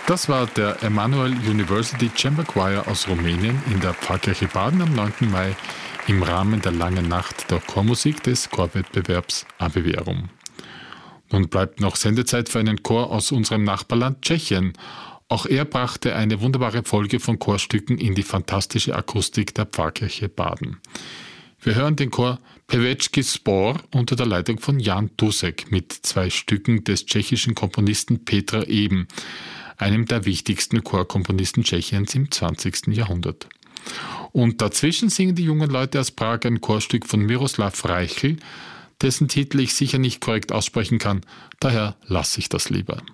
Das war der Emanuel University Chamber Choir aus Rumänien in der Pfarrkirche Baden am 9. Mai im Rahmen der Langen Nacht der Chormusik des Chorwettbewerbs ABWRUM. Nun bleibt noch Sendezeit für einen Chor aus unserem Nachbarland Tschechien. Auch er brachte eine wunderbare Folge von Chorstücken in die fantastische Akustik der Pfarrkirche Baden. Wir hören den Chor Pevečký Sbor unter der Leitung von Jan Dusek mit 2 Stücken des tschechischen Komponisten Petra Eben, einem der wichtigsten Chorkomponisten Tschechiens im 20. Jahrhundert. Und dazwischen singen die jungen Leute aus Prag ein Chorstück von Miroslav Reichl, dessen Titel ich sicher nicht korrekt aussprechen kann, daher lasse ich das lieber.